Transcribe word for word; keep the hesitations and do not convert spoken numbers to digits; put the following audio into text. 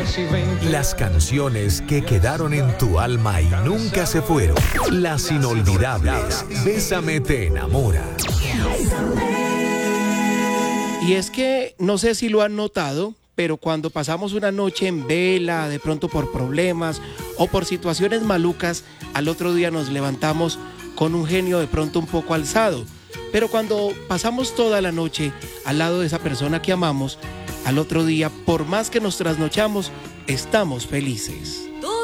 Las canciones que quedaron en tu alma y nunca se fueron. Las inolvidables. Bésame te enamora. Y es que, no sé si lo han notado, pero cuando pasamos una noche en vela, de pronto por problemas o por situaciones malucas, al otro día nos levantamos con un genio de pronto un poco alzado. Pero cuando pasamos toda la noche al lado de esa persona que amamos, al otro día, por más que nos trasnochamos, estamos felices.